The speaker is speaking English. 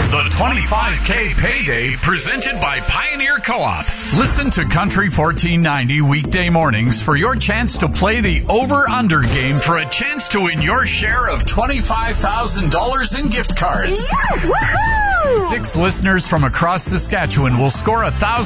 The 25K Payday presented by Pioneer Co-op. Listen to Country 1490 weekday mornings for your chance to play the over-under game for a chance to win your share of $25,000 in gift cards. 6 listeners from across Saskatchewan will score $1,000